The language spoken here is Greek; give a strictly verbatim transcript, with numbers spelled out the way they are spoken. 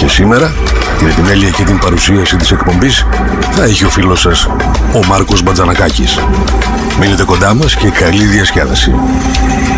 σήμερα, την επιμέλεια και την παρουσίαση της εκπομπής, θα έχει ο φίλος σας, ο Μάρκος Μπατζανακάκης. Μείνετε κοντά μας και καλή διασκέδαση.